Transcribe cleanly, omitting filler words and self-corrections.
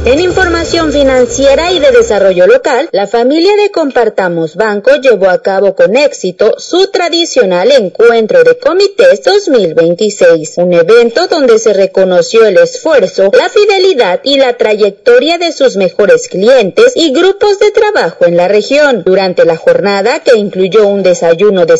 En información financiera y de desarrollo local, la familia de Compartamos Banco llevó a cabo con éxito su tradicional encuentro de comités 2026, un evento donde se reconoció el esfuerzo, la fidelidad y la trayectoria de sus mejores clientes y grupos de trabajo en la región. Durante la jornada, que incluyó un desayuno de